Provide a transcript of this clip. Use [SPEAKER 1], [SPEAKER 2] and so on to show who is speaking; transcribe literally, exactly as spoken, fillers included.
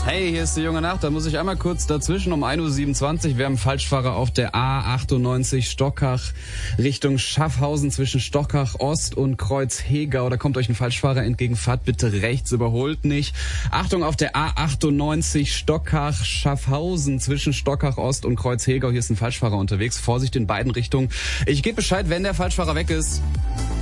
[SPEAKER 1] Hey, hier ist die junge Nacht. Da muss ich einmal kurz dazwischen um ein Uhr siebenundzwanzig. Wir haben Falschfahrer auf der A achtundneunzig Stockach Richtung Schaffhausen zwischen Stockach Ost und Kreuz-Hegau. Da kommt euch ein Falschfahrer entgegen. Fahrt bitte rechts, überholt nicht. Achtung auf der A achtundneunzig Stockach Schaffhausen zwischen Stockach Ost und Kreuz-Hegau. Hier ist ein Falschfahrer unterwegs. Vorsicht in beiden Richtungen. Ich gebe Bescheid, wenn der Falschfahrer weg ist.